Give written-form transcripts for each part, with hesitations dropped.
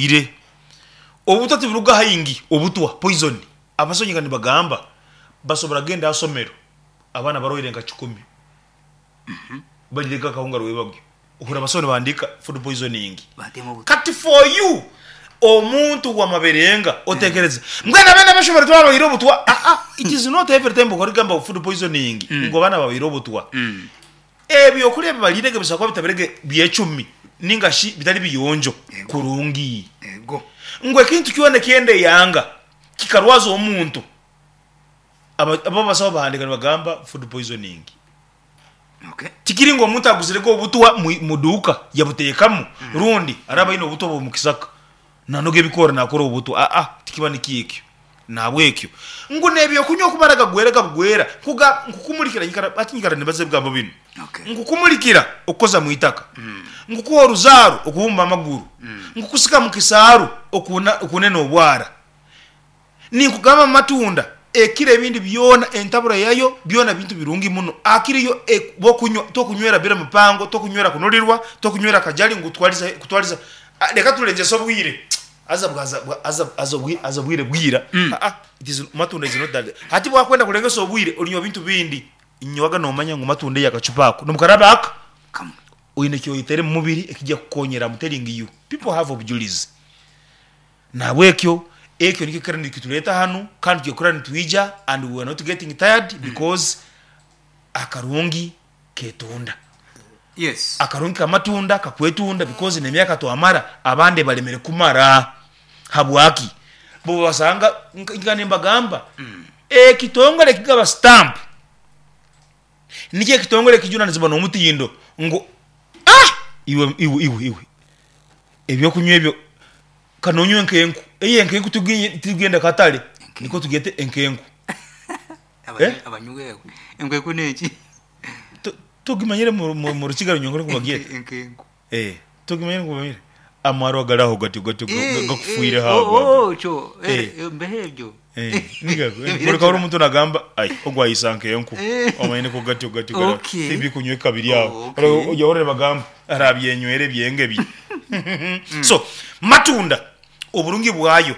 ire obutati buruga hayingi obutwa poison abasonyi kandi bagamba basobora genda asomero abana baroirenga 10 balireka kahunga rwebagyo uhura basone bandika food poisoning kati for you omuntu wa maberenga otekereza mwana bana bashobora twa bayiro butwa it is not every time ko rigamba food poisoning ngo bana bayiro butwa ebyo kuri balirege bisakwa bitaberege bye10 ningashi bitari biyonjo kurungi ego ngwe kintu kione kiende yanga kikarwazo omuntu aba basaba bandika bagamba food poisoning okay tikiri ngo omuntu aguzireko obutwa muduka yabutekamo rundi araba ino buto mu kisaka nanoge bikora nakora obutwa tikiba nikikyo nabwekyo ngo nebyo kunyo kubaraga gwereka bugwera kuga ngukumulikira nyikara atinyikara nebaze bwabo bino okay ngukumulikira okoza muitaka ngukuwa ruzaru okubumba amaguru ngukusika mukisaru okunena obwara ninkugama matunda ekire ebindi byona entabura yayo byona bintu birungi muno akiriyo bokunyo tokunywera bira mupango tokunywera kunolirwa tokunywera kajali kutwaliza leka tulenje sobwire azabwire bwira it is matunda is not that hati bwakwenda kulenga sobwire olinyo bintu bindi inyoga no manya ngo matunda yakacupako numukarabaka come uyine cyo itere mu mubiri ekijya kukonyera mutelingi you people have objectives nabwekyo ekyo nikikara nikituleta hano kandi cyokora nitwija and we are not getting tired because akarungi ketonda yes akarungi kamatunda kakwetunda because nemyaka to amara abande balemere kumara habwaki bo basanga ngane mbagamba kitongole kigaba stamp nike kitongole kijuna nziba no mutiyindo ngo iwe ebyo kunywa ebyo kanonyo enkenku enkenku tugenda katale niko tugete enkenku abanyugewe enkenku neki tugimanyire mu rukiga runyongore kubagete enkenku tugimanyire kubamire amaro garaho gakufuire hawo cyo mbehebyo nigago ko umuntu nagamba ogwa isanke enku omayine ko gati gara tibi kunywe kabiri yawo ujya bagamba arabyenywere byenge bi so matunda oburungi bwayo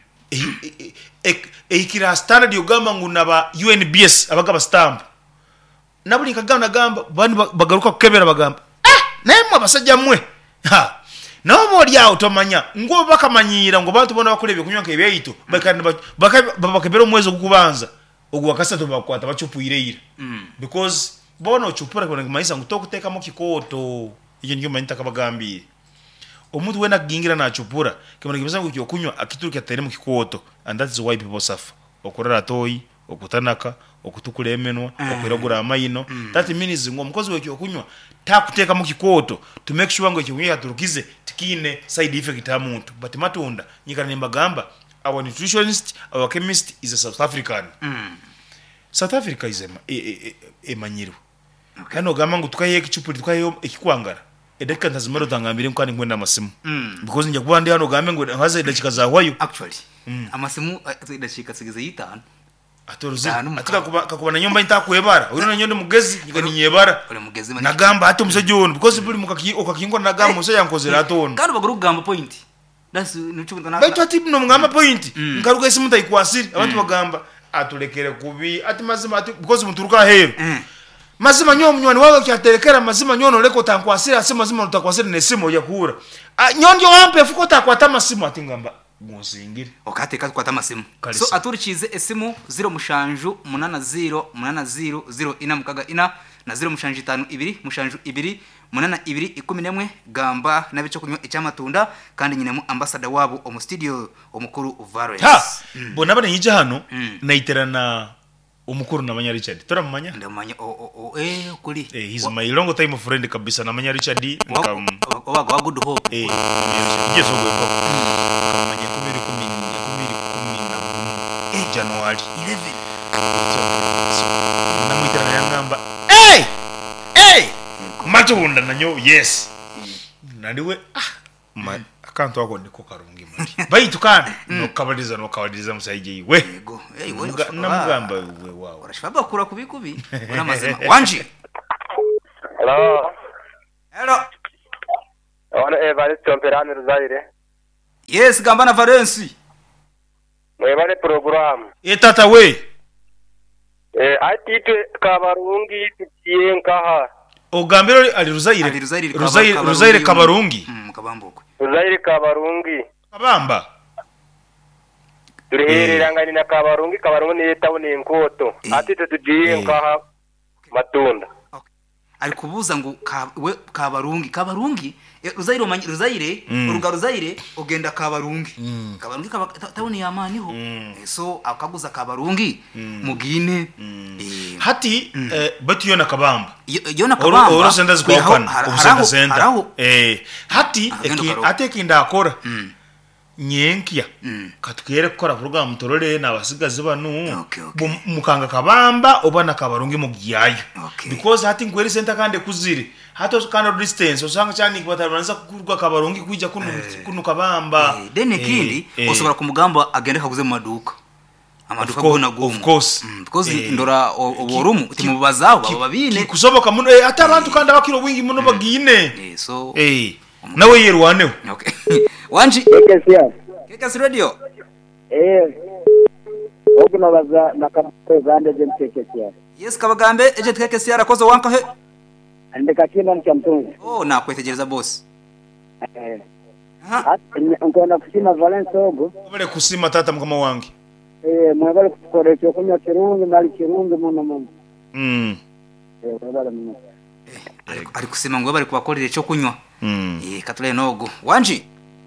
ekira standard yogamba ngunaba UNBS abagaba stamp nabuli kagana gamba bani bagaruka kukebera bagamba nemwe abasajja mwe nabo lya otomanya ngo bakamanyira ngo bantu bona bakolebye kunyonka ebyayito bakabakebera omwezo gukubanza ogwakasatu bakwata bachupuireira because bona ochupura kwa maisa ngutokuteka mu kikoto iyo ngiyo manyita kabagambire omuntu wena gingira na chupura kemana kibasa ngo kunywa akituruka tere mu kikoto and that is why people suffer okorera toyi okutanaka okutukula emenwa okwiragura amayino that means ngo mukozi we kunywa takuteka mu kikoto to make sure ngo kinywa yaturukize tikine side effect ya muntu but matunda nyikana nembagamba our nutritionist our chemist is a South African South Africa is a manyiru kano gama ngo tukaye kichupuri tukaye ikikwangara edeka ntazimero tangambire nkani ngwenda amasimu because njya kuba ndi hano gambe ngo haze idachika za hwayo actually amasimu idachika sigeze yitano atoroze atika kakubana nyomba intakwebara urino nyondo mugezi ngani nyebara nagamba ati musejono because buli okakingo nagamba muse yankozera atono kandi bagurugamba point that's nuchunda na baito ati no ngamba point nkaruga isimu tayikwasiri abantu bagamba atulekere kubi ati mazima ati because muturuka hero mazima nyomnywani wawe kyaterekera mazima nyono leko tankwasira asema mazima utakwasira nesimo yakura nyonjo wampe fuko takwata masimu ati ngamba musingire okate kwata masimu so aturikize esimu 0 mushanju 8080 ina mukaga ina na 0 mushanju 52 mushanju 2 82 11 gamba nabicho kunywa icyamatunda kandi nyine mu ambassador wabo omu studio omukuru Varus bona bane yije hano naiterana omukuru na manya Richard toramanya ndamanya kuri he's my long time friend kabisa na manya Richard wa good hope yeso go manya kumiri January 11 namuiterana yangamba matunda nanyo yes nadiwe akantu wako ndiko karungi mari baitu kana no kabadiza musayije we namugamba we wawo urashaba kura kubikubi uramazema wanji hello ona Evariste Omperane Ruzaire Yes, gamba na Valence. Mwebale program. Tata we. Atite Kabarungi tukiye nkaha. Ogambiro ali Ruzaire Kabarungi. Kabamboko. Ruzaire Kabarungi. Kabamba. Turehererangani na Kabarungi ni town Nkoto. Atite tugiye nkaha Matunda. Alikubuza ngo Kabarungi Ruzaire Ruzaire ogenda Kabarungi town ya Maniho so akaguza Kabarungi mugine hati batu yona Kabamba oro senda zikokana obusenda senda hati ateki ndakora nyenkia katukere gukora vuga mutorore nabasigaze banu mukanga Kabamba obana Kabarungi mugiyayo because hati ngweri center kande kuzire hato kana distance usanga cyane kubataranza kurwa Kabarungi kujya kuno Kabamba dene kindi osobora kumugamba agende kaguze mu maduka amaduka gona go of course because ndora oborumu utimubazaho babine kusoboka muno ata abantu kandi abakiro wingi muno bagine so nawe yerwaneho okay wanji KKS radio oguna baza nakapezande JMKKS yes kabagambe eje KKS arakoze wanka he andika kina mchamtungu na kwetegereza boss nkona kusima Valence ogo bale kusima tata mkama wangi mwebale kukore cyo kunya kirungi mali kirungi muno mwebale muno ari kusima ngo bari kubakorera cyo kunywa katule nogo wanji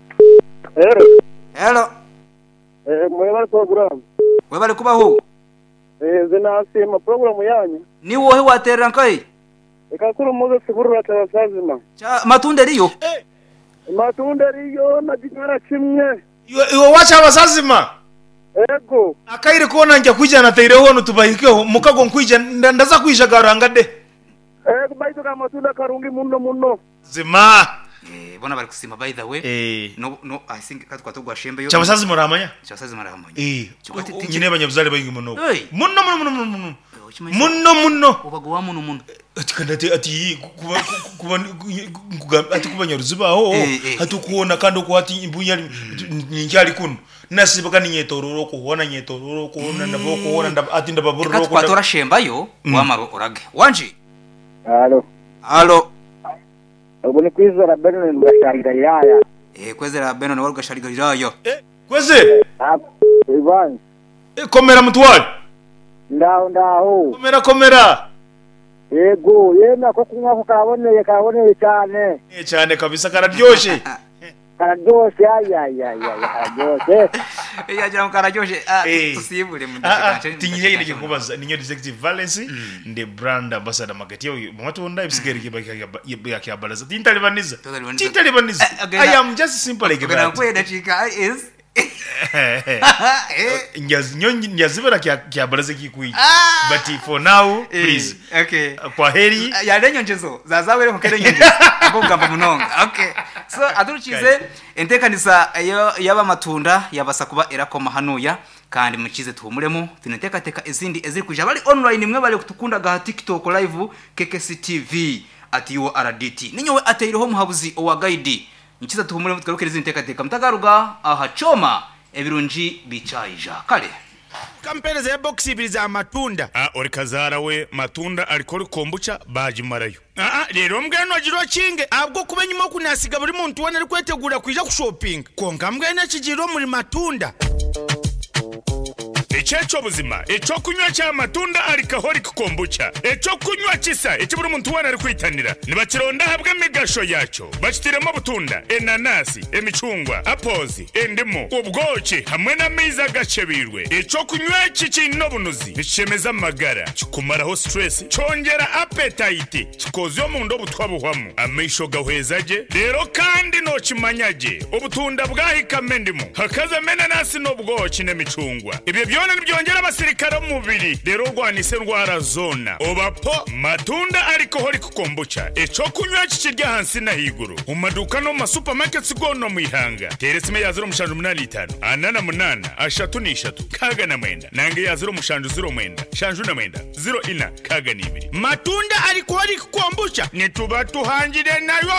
hello mwebale program webale kubaho zina sima program yanyu ni wowe waterera nkai ekakuru muze siburu tabasazima matunda riyo matunda riyo na jingara kimwe iwo wacha abasazima ego akaire kona njya kwijana taire hono tubayikeho mukago nkwija ndaza kwijagara de baito kama matunda Karungi muno zima bona bari kusima by the way no I think katwa tugwa shembe yo cyabasazima ramanya nyine banyabuzale bayingi muno ubagwa muno atikandate ati kubanya ruzibaho hatukuona kando ko ati imbunya ninjali kuno nasibaka ninyetororo kuona nabo kuona ati ndababuru katwa tora shemba yo wamaro orage wanji halo ubone kwizera Beno ngasharigarira kwezera Beno na warugasharigarira kweze Ivan komera mutwali ndaho komera yego yena ko kunywa ko kaboneye cyane kabisa kararyoshe karajoshe yagira karajoshe tusibure mu ndashaka tinyiye ile kubaza ninyo executive Valence nde brand ambassador market yo mumatunda ibisigeri yakiyabalaza tintalibaniza I am just simple like that kana kwenda chika is nyazibera kiyabalaza kikuyi but for now please okay kwa heri yalenyo njezo zazawere mukere njezo akugamba munonga okay so adurukize entekanisa yaba matunda yabasa kuba erakoma hanuya kandi mukize tuhumuremo tuneteka izindi eziri kuja bali online mwe bali kutukunda ga TikTok live KKS TV ati URDT ninyowe ateireho muhabuzi owa guide nkiza tuhumuremo tukarukiriza inteka mutagaruga aha choma ebirunji bicaija kale kampere za box ibiri za matunda ori kazara we matunda alikori kombucha baji marayo rero mbwene agiro kinge abwo kubenyuma kunasiga buri muntu wona ari kwetegura kwija ku shopping konga mbwene kigiro muri matunda Echecho buzima echo kunywa cha matunda alcoholic kombucha echo kunywa kisa ekiburu muntu wana ari kwitanira nibakironda habwe migasho yacho bakitiremo butunda enanasi emicungwa apples endimo ubwoki hamwe na miza gacebirwe echo kunywa kikino bunuzi bishemeza amagara kikumaraho stress chongera appetite kikozo mu ndo butwabuhwamo amisho gahwezaje rero kandi no kimanyaje ubutunda bwahikame ndimo hakaza menanasi no bwoki n'emicungwa ibyo byona byongera abasirikare mu mubiri rero rwanise ndwara zona obapo matunda alcoholic kombucha echo kunywa kikirya hansi na higuru mu maduka no mu supermarkets gono mu ihanga teresime ya 085 anana munana ashatu ni ishatu kaga na mwenda nange ya 0 shanju na mwenda 0 ina kaga ni ibiri matunda alcoholic kombucha nituba tuhangire nayo